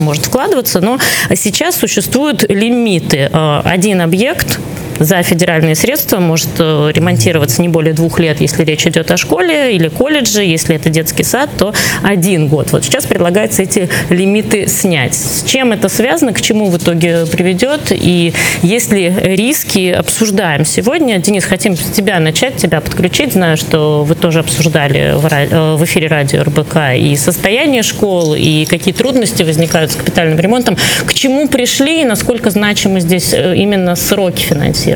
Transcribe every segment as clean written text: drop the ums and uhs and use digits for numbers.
может вкладываться, но сейчас существуют лимиты. Один объект за федеральные средства может ремонтироваться не более 2 лет, если речь идет о школе или колледже. Если это детский сад, то 1 год. Вот сейчас предлагается эти лимиты снять. С чем это связано, к чему в итоге приведет? И есть ли риски, обсуждаем сегодня. Денис, хотим с тебя начать, тебя подключить. Знаю, что вы тоже обсуждали в эфире радио РБК и состояние школ, и какие трудности возникают с капитальным ремонтом. К чему пришли и насколько значимы здесь именно сроки финансирования?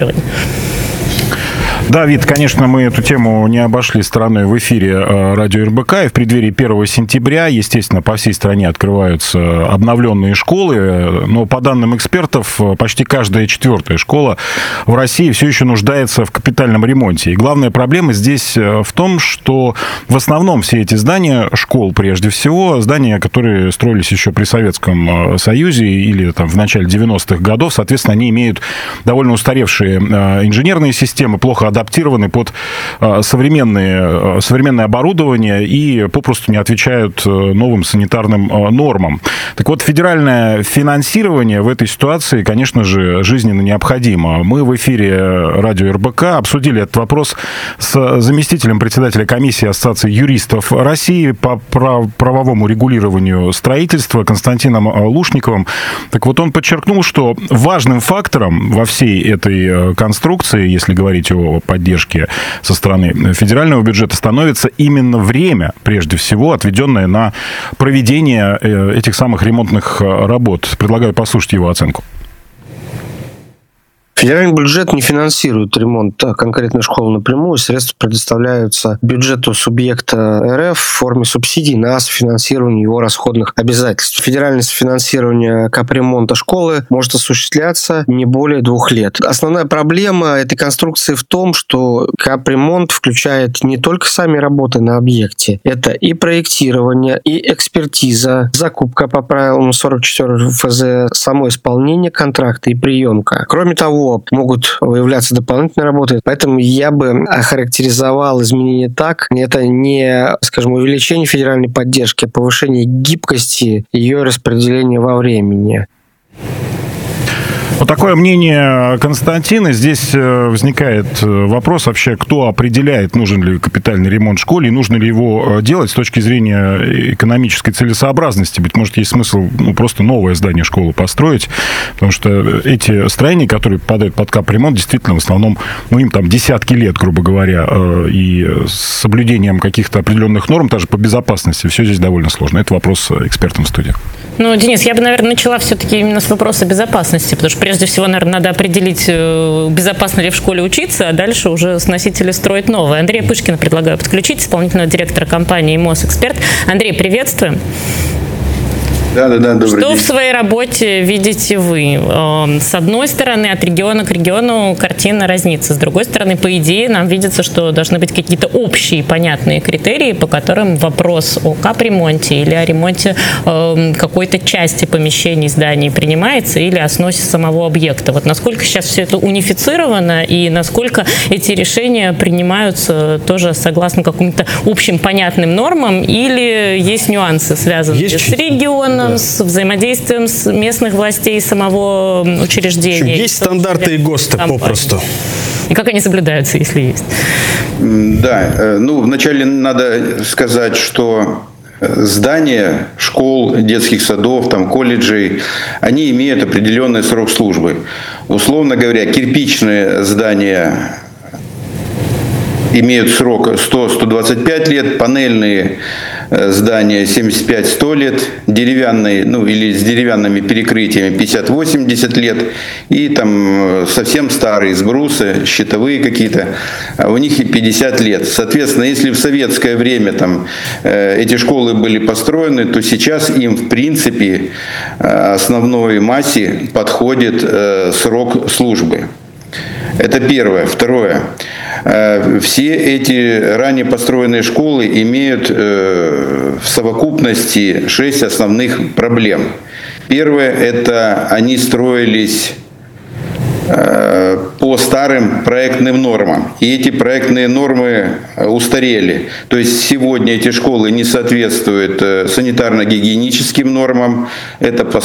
Да, Вит, конечно, мы эту тему не обошли стороной в эфире радио РБК. И в преддверии 1 сентября, естественно, по всей стране открываются обновленные школы. Но по данным экспертов, почти каждая 4-я школа в России все еще нуждается в капитальном ремонте. И главная проблема здесь в том, что в основном все эти здания школ, прежде всего, здания, которые строились еще при Советском Союзе или там, в начале 90-х годов, соответственно, они имеют довольно устаревшие инженерные системы, плохо адаптированы под современное оборудование и попросту не отвечают новым санитарным нормам. Так вот, федеральное финансирование в этой ситуации, конечно же, жизненно необходимо. Мы в эфире радио РБК обсудили этот вопрос с заместителем председателя комиссии Ассоциации юристов России по правовому регулированию строительства Константином Лушниковым. Так вот, он подчеркнул, что важным фактором во всей этой конструкции, если говорить о поддержки со стороны федерального бюджета, становится именно время, прежде всего, отведенное на проведение этих самых ремонтных работ. Предлагаю послушать его оценку. Федеральный бюджет не финансирует ремонт конкретной школы напрямую. Средства предоставляются бюджету субъекта РФ в форме субсидий на софинансирование его расходных обязательств. Федеральное софинансирование капремонта школы может осуществляться не более 2 лет. Основная проблема этой конструкции в том, что капремонт включает не только сами работы на объекте. Это и проектирование, и экспертиза, закупка по правилам 44 ФЗ, само исполнение контракта и приемка. Кроме того, могут выявляться дополнительные работы. Поэтому я бы охарактеризовал изменение так. Это не, скажем, увеличение федеральной поддержки, а повышение гибкости ее распределения во времени. Вот такое мнение Константина. Здесь возникает вопрос вообще, кто определяет, нужен ли капитальный ремонт в школе, и нужно ли его делать с точки зрения экономической целесообразности. Быть может, есть смысл просто новое здание школы построить, потому что эти строения, которые попадают под капремонт, действительно, в основном, им там десятки лет, грубо говоря, и с соблюдением каких-то определенных норм, даже по безопасности, все здесь довольно сложно. Это вопрос экспертам в студии. Денис, я бы, наверное, начала все-таки именно с вопроса безопасности, потому что прежде всего, наверное, надо определить, безопасно ли в школе учиться, а дальше уже сносить или строить новое. Андрея Пышкина предлагаю подключить, исполнительного директора компании «Мосэксперт». Андрей, приветствуем. Да, добрый Что день. в своей работе видите вы? С одной стороны, от региона к региону картина разнится. С другой стороны, по идее, нам видится, что должны быть какие-то общие понятные критерии, по которым вопрос о капремонте или о ремонте какой-то части помещений, зданий принимается или о сносе самого объекта. Вот насколько сейчас все это унифицировано и насколько эти решения принимаются тоже согласно каким-то общим понятным нормам или есть нюансы, связанные с регионом, с взаимодействием с местных властей самого учреждения. Есть стандарты и ГОСТы попросту. И как они соблюдаются, если есть? Да, вначале надо сказать, что здания школ, детских садов, колледжей, они имеют определенный срок службы. Условно говоря, кирпичные здания имеют срок 100-125 лет, панельные здания 75-100 лет, деревянные, или с деревянными перекрытиями 50-80 лет, и совсем старые, с бруса, щитовые какие-то, у них и 50 лет. Соответственно, если в советское время эти школы были построены, то сейчас им, в принципе, основной массе подходит срок службы. Это первое. Второе. Все эти ранее построенные школы имеют в совокупности 6 основных проблем. Первое – это они строились по старым проектным нормам. И эти проектные нормы устарели. То есть сегодня эти школы не соответствуют санитарно-гигиеническим нормам. Это, по